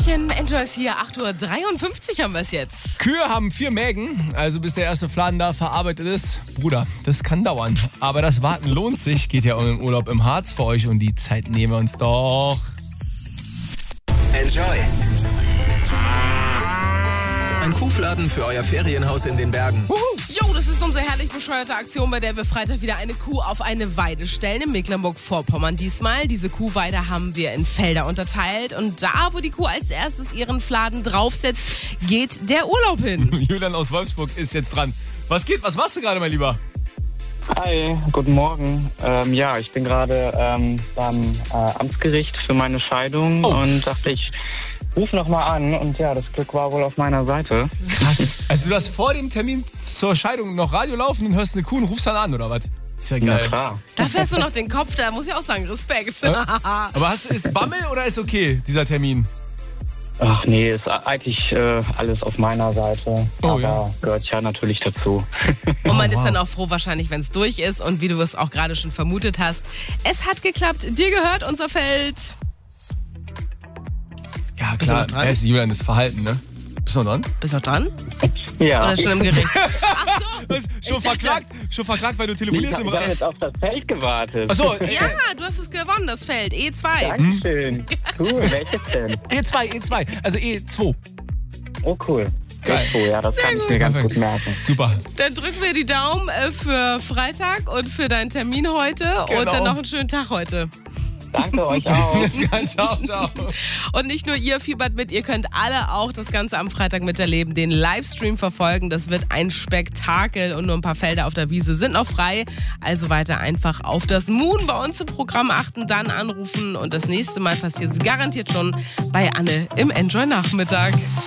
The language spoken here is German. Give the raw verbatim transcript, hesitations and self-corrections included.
Hallöchen, Enjoy ist hier, acht Uhr dreiundfünfzig haben wir es jetzt. Kühe haben vier Mägen, also bis der erste Fladen da verarbeitet ist. Bruder, das kann dauern. Aber das Warten lohnt sich, geht ja um den Urlaub im Harz für euch und die Zeit nehmen wir uns doch. Enjoy. Ein Kuhfladen für euer Ferienhaus in den Bergen. Uhu. Jo, das ist unsere herrlich bescheuerte Aktion, bei der wir Freitag wieder eine Kuh auf eine Weide stellen, in Mecklenburg-Vorpommern diesmal. Diese Kuhweide haben wir in Felder unterteilt und da, wo die Kuh als erstes ihren Fladen draufsetzt, geht der Urlaub hin. Julian aus Wolfsburg ist jetzt dran. Was geht? Was machst du gerade, mein Lieber? Hi, guten Morgen. Ähm, ja, ich bin gerade ähm, beim äh, Amtsgericht für meine Scheidung oh. und dachte, ich ruf noch mal an und ja, das Glück war wohl auf meiner Seite. Krass. Also du hast vor dem Termin zur Scheidung noch Radio laufen und hörst eine Kuh und rufst dann an, oder was? Ist ja geil. Na klar. Dafür hast du noch den Kopf, da muss ich auch sagen, Respekt. Ja? Aber hast, ist Bammel oder ist okay, dieser Termin? Ach nee, ist eigentlich äh, alles auf meiner Seite. Oh, aber ja. gehört ja natürlich dazu. Und man Oh, wow. ist dann auch froh wahrscheinlich, wenn es durch ist und wie du es auch gerade schon vermutet hast, es hat geklappt, dir gehört unser Feld. Ja, Bist du klar. noch dran? Er ist Julian ist Verhalten, ne? Bist du noch dran? Bist du noch dran? Ja. Oder schon im Gericht? Ach so. Was? Schon Ich dachte- verklagt? Schon verklagt, weil du Ich telefonierst habe im hab jetzt auf das Feld gewartet. Achso, Ja, du hast es gewonnen, das Feld. E zwei. Dankeschön. Cool, welches denn? E zwei, E zwei, also E zwei. Oh cool. Geil. Oh, ja, das kann ich mir ganz gut merken. Super. Dann drücken wir die Daumen äh, für Freitag und für deinen Termin heute und Genau. dann noch einen schönen Tag heute. Danke euch auch. Ciao, ciao. Und nicht nur ihr fiebert mit, ihr könnt alle auch das Ganze am Freitag miterleben, den Livestream verfolgen. Das wird ein Spektakel und nur ein paar Felder auf der Wiese sind noch frei. Also weiter einfach auf das Moon bei uns im Programm achten, dann anrufen und das nächste Mal passiert es garantiert schon bei Anne im Enjoy Nachmittag.